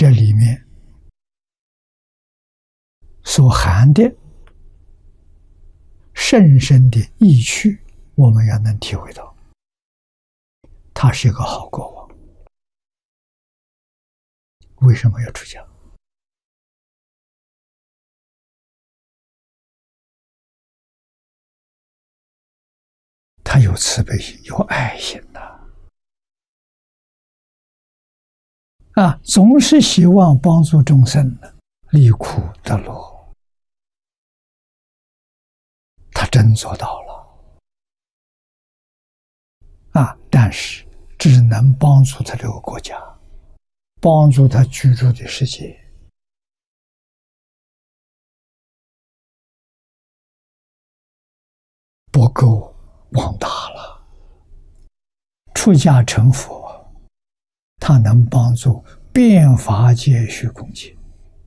这里面所含的深深的意趣，我们要能体会到，他是一个好国王。为什么要出家？他有慈悲心，有爱心总是希望帮助众生离苦得乐。他真做到了但是只能帮助他这个国家，帮助他居住的世界，不够广大了。出家成佛，他能帮助遍法界虚空界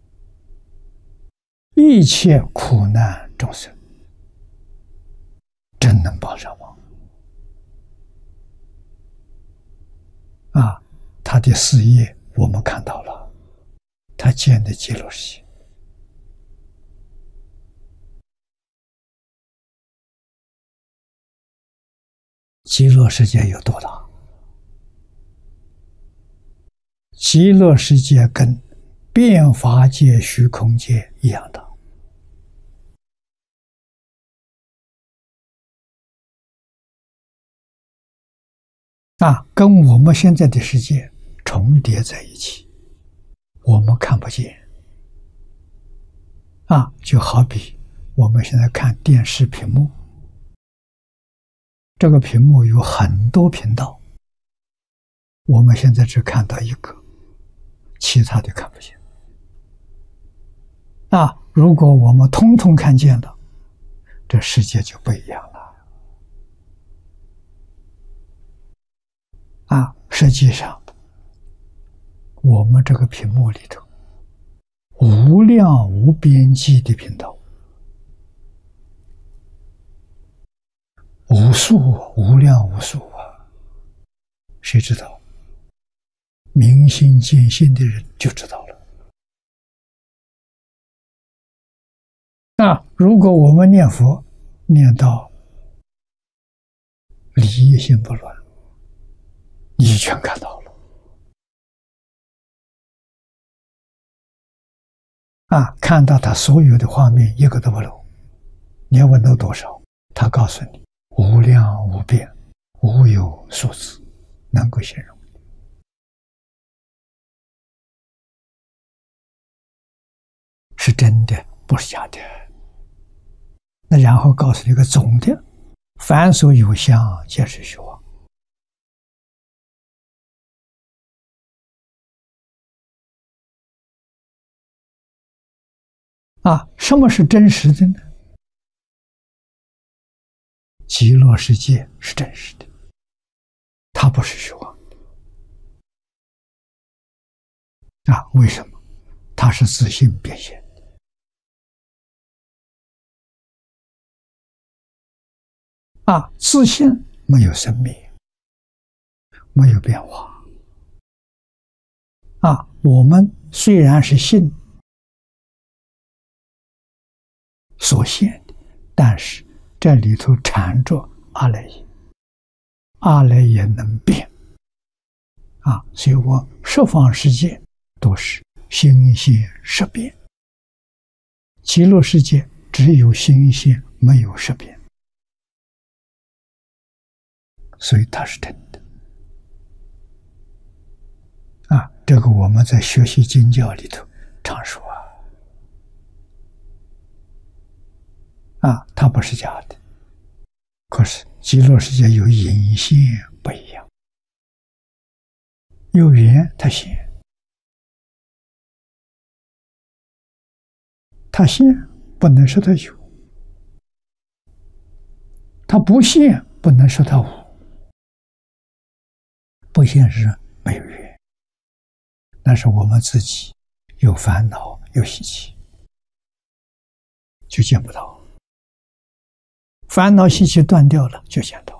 一切苦难众生，真能帮上忙他的事业我们看到了，他建的极乐世界，极乐世界有多大？极乐世界跟遍法界虚空界一样大。跟我们现在的世界重叠在一起，我们看不见就好比我们现在看电视屏幕，这个屏幕有很多频道，我们现在只看到一个，其他的看不见如果我们通通看见了，这世界就不一样了实际上我们这个屏幕里头无量无边际的频道，无数无量无数谁知道？明心见性的人就知道了如果我们念佛念到理一心不乱，你全看到了看到他所有的画面一个都不漏。你要问到多少，他告诉你无量无边，无有数字能够形容。是真的，不是假的。那然后告诉你一个总的，凡所有相，皆是虚妄。什么是真实的呢？极乐世界是真实的，它不是虚妄的为什么？它是自性变现自性没有生灭，没有变化我们虽然是性所现的，但是这里头缠着阿赖耶，阿赖耶能变所以我十方世界都是心现识变，极乐世界只有心现没有识变，所以它是真的这个我们在学习经教里头常说它不是假的。可是极乐世界有隐现不一样，有缘它现，它现不能说它有，它不现不能说它无。不现是没有缘，但是我们自己有烦恼有习气，就见不到。烦恼习气断掉了，就见到。